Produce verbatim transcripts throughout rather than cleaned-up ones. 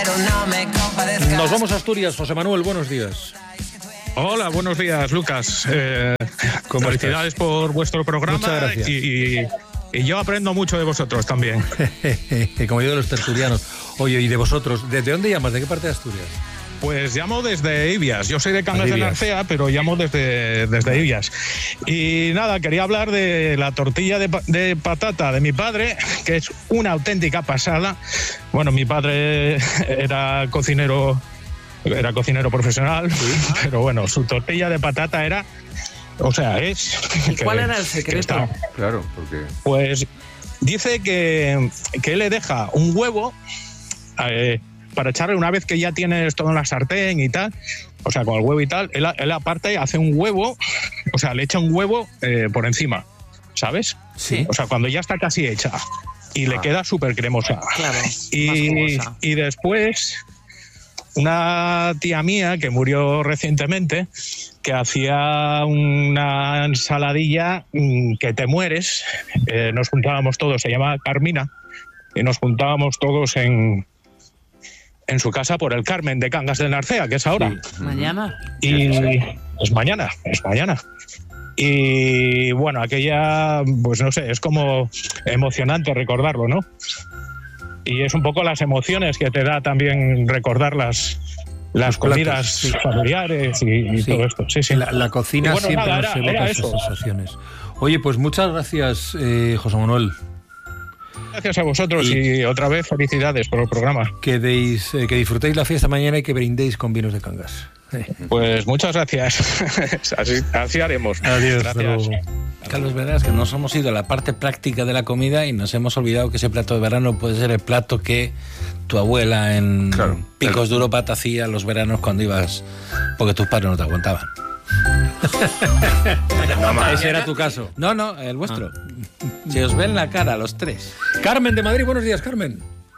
pero no me compadezcas. Nos vamos a Asturias. José Manuel, buenos días. Hola, buenos días, Lucas. Eh, felicidades estás? por vuestro programa. Muchas gracias. Y, y, y yo aprendo mucho de vosotros también. Como yo de los tertulianos. Oye, ¿y de vosotros? ¿Desde dónde llamas? ¿De qué parte de Asturias? Pues llamo desde Ibias. Yo soy de Cangas de Narcea, pero llamo desde, desde Ibias. Y nada, quería hablar de la tortilla de, de patata de mi padre, que es una auténtica pasada. Bueno, mi padre era cocinero, era cocinero profesional, ¿sí? Pero bueno, su tortilla de patata era... O sea, es... ¿Y cuál era el secreto? Está, claro, porque... Pues dice que, que él le deja un huevo... Eh, para echarle una vez que ya tienes todo en la sartén y tal, o sea, con el huevo y tal, él, él aparte hace un huevo, o sea, le echa un huevo eh, por encima, ¿sabes? Sí. O sea, cuando ya está casi hecha y ah. le queda súper cremosa. Claro, y, más y después, una tía mía que murió recientemente, que hacía una ensaladilla que te mueres, eh, nos juntábamos todos, se llama Carmina, y nos juntábamos todos en... en su casa por el Carmen de Cangas de Narcea, que es ahora. Sí. Mañana. Y es mañana, es mañana. Y bueno, aquella, pues no sé, es como emocionante recordarlo, ¿no? Y es un poco las emociones que te da también recordar las, las comidas sí. familiares y, y sí. todo esto. Sí, sí. La, la cocina bueno, siempre nada, nos evoca esas sensaciones. Oye, pues muchas gracias, eh, José Manuel. Gracias a vosotros y, y otra vez felicidades por el programa. Que, deis, eh, que disfrutéis la fiesta mañana y que brindéis con vinos de Cangas. Eh. Pues muchas gracias. así, así haremos. Adiós. Gracias. Carlos, verás que nos hemos ido a la parte práctica de la comida y nos hemos olvidado que ese plato de verano puede ser el plato que tu abuela en claro, Picos de Europa te hacía los veranos cuando ibas, porque tus padres no te aguantaban. No, ese era tu caso. No, no, el vuestro. Ah. Se os ve en la cara los tres. Carmen de Madrid, buenos días, Carmen.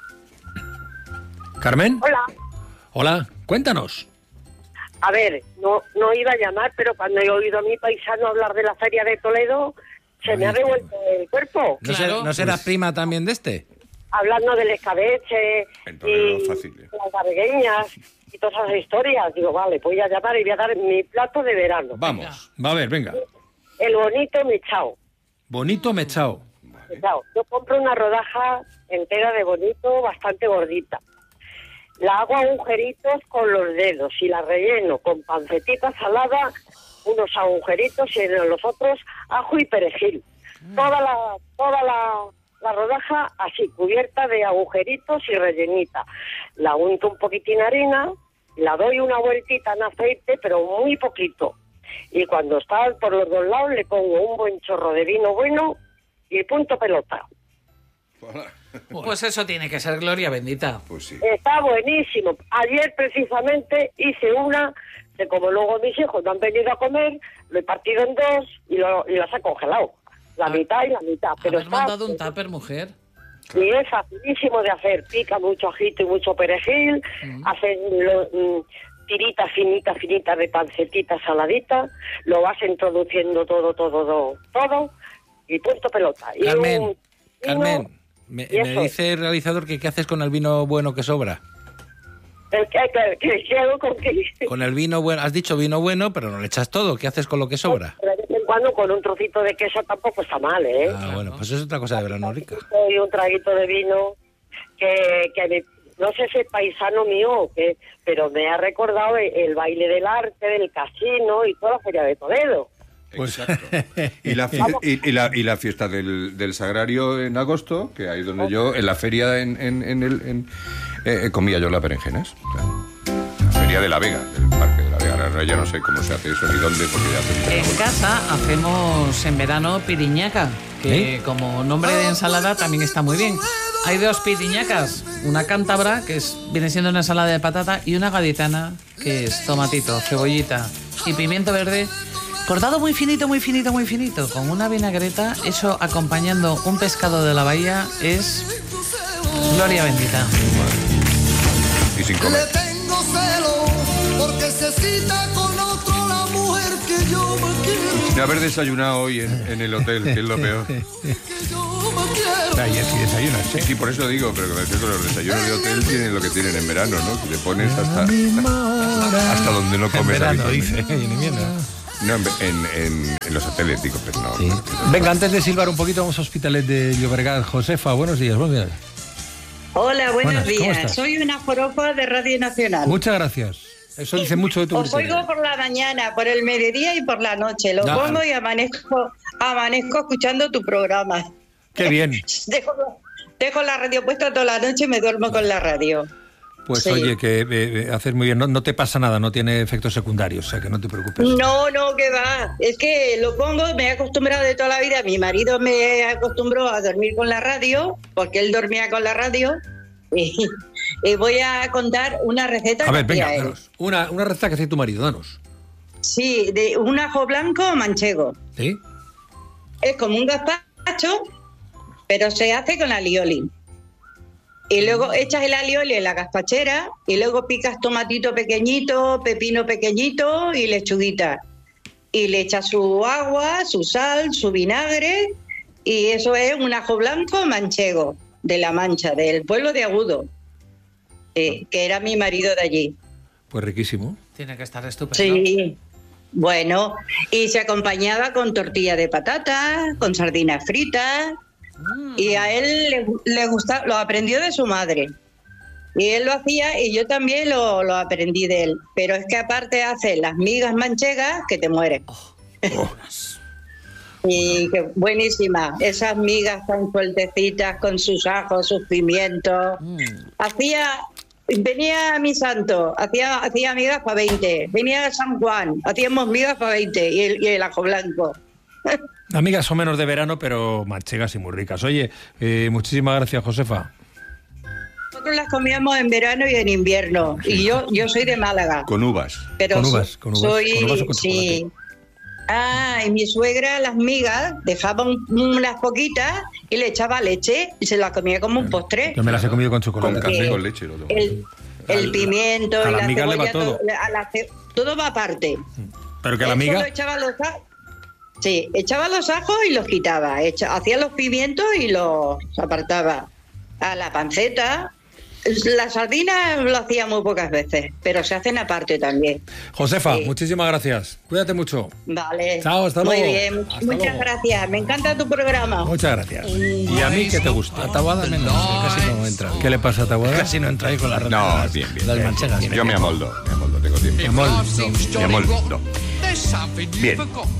¿Carmen? Hola. Hola, cuéntanos. A ver, no, no iba a llamar, pero cuando he oído a mi paisano hablar de la feria de Toledo, se Ay, me ha revuelto el cuerpo. ¿No, claro. ser, ¿no serás pues... prima también de este? Hablando del escabeche y fácil, ¿eh? las barregueñas y todas esas historias. Digo, vale, voy a llamar y voy a dar mi plato de verano. Vamos, va a ver, venga. El bonito mechao. Bonito mechao. Vale. Yo compro una rodaja entera de bonito, bastante gordita. La hago agujeritos con los dedos y la relleno con pancetita salada, unos agujeritos y en los otros ajo y perejil. Mm. Toda la toda la, la rodaja así, cubierta de agujeritos y rellenita. La unto un poquitín harina, la doy una vueltita en aceite, pero muy poquito. Y cuando está por los dos lados le pongo un buen chorro de vino bueno y punto pelota. Hola. Pues eso tiene que ser gloria bendita. Pues sí. Está buenísimo. Ayer precisamente hice una, que como luego mis hijos no han venido a comer, lo he partido en dos y, lo, y las he congelado. La ah, mitad y la mitad. Pero ¿has mandado un tupper, mujer? Y es facilísimo de hacer. Pica mucho ajito y mucho perejil. Mm. Hacen lo, mm, tiritas finitas, finitas de pancetita saladita. Lo vas introduciendo todo, todo, todo, todo. Y punto pelota. Carmen, y un, Carmen. Vino, Me, me dice el realizador que qué haces con el vino bueno que sobra. ¿Qué, qué, qué, qué hago con qué? Con el vino bueno. Has dicho vino bueno, pero no le echas todo. ¿Qué haces con lo que sobra? De vez en cuando con un trocito de queso tampoco está mal, ¿eh? Ah, bueno, pues es otra cosa de verano rica. Y un traguito de vino que, que me, no sé si es paisano mío o qué, pero me ha recordado el, el baile del arte, del casino y toda la feria de Toledo. Pues, y, la, y, y, la, y la fiesta del, del Sagrario en agosto, que ahí donde yo, en la feria en, en, en el en, eh, comía yo las berenjenas. Claro. La feria de la Vega, del Parque de la Vega. Ahora ya no sé cómo se hace eso ni dónde, porque ya hace En casa hacemos en verano piriñaca, que ¿Eh? como nombre de ensalada también está muy bien. Hay dos piriñacas, una cántabra, que es, viene siendo una ensalada de patata, y una gaditana, que es tomatito, cebollita y pimiento verde, cortado muy finito, muy finito, muy finito, con una vinagreta. Eso acompañando un pescado de la bahía es gloria bendita. Y sin comer. Le tengo celo porque se cita con otro la mujer que yo me quiero. De haber desayunado hoy en, en el hotel, que es lo peor. Ay, así desayunas, ¿eh? Sí, por eso digo, pero que me refiero que los desayunos de hotel tienen lo que tienen en verano, ¿no? Que te pones hasta, hasta donde no comes. En verano, dice, en invierno. No, en, en, en los hoteles, digo, pero no. Sí. Venga, antes de silbar un poquito, vamos a Hospitalet de Llobregat. Josefa, buenos días, buenos días. Hola, buenos Buenas, ¿cómo días. estás? Soy una jorofa de Radio Nacional. Muchas gracias. Eso dice mucho de tu Os criterio. oigo por la mañana, por el mediodía y por la noche. Lo No. pongo y amanezco, amanezco escuchando tu programa. Qué bien. Dejo, dejo la radio puesta toda la noche y me duermo con la radio. Pues Sí. oye, que eh, eh, haces muy bien. No, no te pasa nada, no tiene efectos secundarios, o sea que no te preocupes. No, no, que va. Es que lo pongo, me he acostumbrado de toda la vida. Mi marido me acostumbró a dormir con la radio, porque él dormía con la radio. Y, y voy a contar una receta A ver, que hacía venga, él. danos. Una, una receta que hace tu marido, danos. Sí, de un ajo blanco manchego. ¿Sí? Es como un gazpacho, pero se hace con alioli. Y luego echas el alioli en la gazpachera y luego picas tomatito pequeñito, pepino pequeñito y lechuguita. Y le echas su agua, su sal, su vinagre y eso es un ajo blanco manchego de La Mancha, del pueblo de Agudo, eh, que era mi marido de allí. Pues riquísimo. Tiene que estar estupendo. Sí, bueno, y se acompañaba con tortilla de patata, con sardinas fritas, Mm. y a él le, le gusta, lo aprendió de su madre. Y él lo hacía y yo también lo, lo aprendí de él. Pero es que aparte hace las migas manchegas que te mueres. Y que buenísima, esas migas tan sueltecitas con sus ajos, sus pimientos. Mm. Hacía, venía mi santo, hacía, hacía migas para veinte. Venía San Juan, hacíamos migas para veinte y el, y el ajo blanco. Amigas son menos de verano, pero manchegas y muy ricas. Oye, eh, muchísimas gracias, Josefa. Nosotros las comíamos en verano y en invierno. Y yo, yo soy de Málaga. Con uvas. Pero Con uvas, con uvas, soy, con uvas o con sí. chocolate. Ah, y mi suegra las migas dejaba un- unas poquitas y le echaba leche y se las comía como un postre. Yo me las he comido con Con chocolate. café, Eh, con leche. Lo tengo. El, el Al- pimiento a y la la miga le va cebolla, todo. todo, a la ce- todo va aparte. Pero que la Él amiga... solo echaba los a- sí, echaba los ajos y los quitaba. Echa- hacía los pimientos y los apartaba. A la panceta. Las sardinas lo hacía muy pocas veces, pero se hacen aparte también. Josefa, Sí. muchísimas gracias. Cuídate mucho. Vale. Chao, hasta Muy luego. bien, Hasta muchas luego. gracias. Me encanta tu programa. Muchas gracias. ¿Y a mí qué te gusta? A Taboada menos, que casi no entra. ¿Qué le pasa a Taboada? Casi no entra ahí con las No, las- bien, bien. las bien. manchegas. Yo me amoldo, me amoldo, tengo tiempo. Me amoldo. Me amoldo. Bien.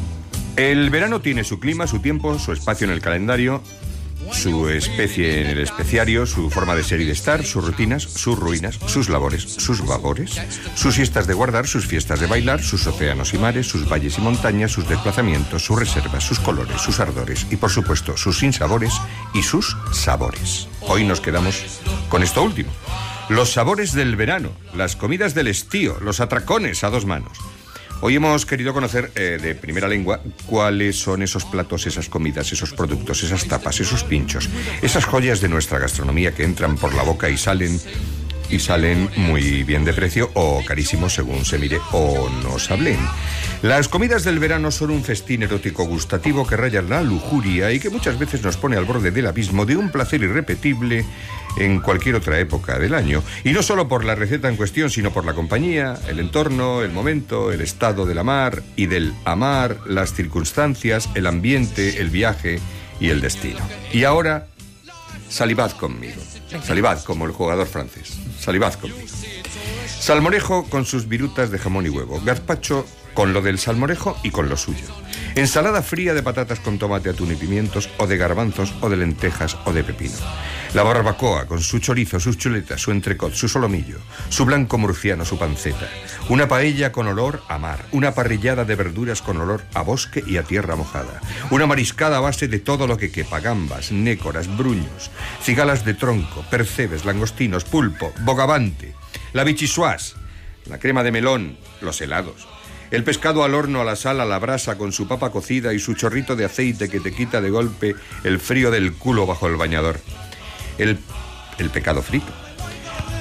El verano tiene su clima, su tiempo, su espacio en el calendario, su especie en el especiario, su forma de ser y de estar, sus rutinas, sus ruinas, sus labores, sus vapores, sus siestas de guardar, sus fiestas de bailar, sus océanos y mares, sus valles y montañas, sus desplazamientos, sus reservas, sus colores, sus ardores y, por supuesto, sus sinsabores y sus sabores. Hoy nos quedamos con esto último. Los sabores del verano, las comidas del estío, los atracones a dos manos. Hoy hemos querido conocer eh, de primera lengua cuáles son esos platos, esas comidas, esos productos, esas tapas, esos pinchos, esas joyas de nuestra gastronomía que entran por la boca y salen y salen muy bien de precio o carísimos según se mire o nos hablen. Las comidas del verano son un festín erótico gustativo que raya la lujuria y que muchas veces nos pone al borde del abismo de un placer irrepetible en cualquier otra época del año. Y no solo por la receta en cuestión, sino por la compañía, el entorno, el momento, el estado del amar y del amar, las circunstancias, el ambiente, el viaje y el destino. Y ahora, salivad conmigo. Salivad como el jugador francés. Salivad conmigo. Salmorejo con sus virutas de jamón y huevo. Gazpacho con lo del salmorejo y con lo suyo. Ensalada fría de patatas con tomate, atún y pimientos, o de garbanzos, o de lentejas, o de pepino. La barbacoa con su chorizo, sus chuletas, su entrecot, su solomillo, su blanco murciano, su panceta. Una paella con olor a mar. Una parrillada de verduras con olor a bosque y a tierra mojada. Una mariscada a base de todo lo que quepa. Gambas, nécoras, bruños, cigalas de tronco, percebes, langostinos, pulpo, bogavante. La bichisuas, la crema de melón, los helados. El pescado al horno, a la sal, a la brasa, con su papa cocida y su chorrito de aceite que te quita de golpe el frío del culo bajo el bañador. El, el pecado frito.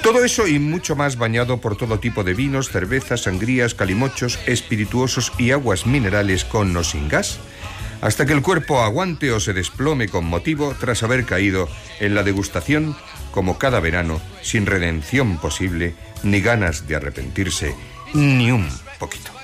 Todo eso y mucho más bañado por todo tipo de vinos, cervezas, sangrías, calimochos, espirituosos y aguas minerales con o sin gas, hasta que el cuerpo aguante o se desplome con motivo tras haber caído en la degustación, como cada verano, sin redención posible, ni ganas de arrepentirse, ni un poquito.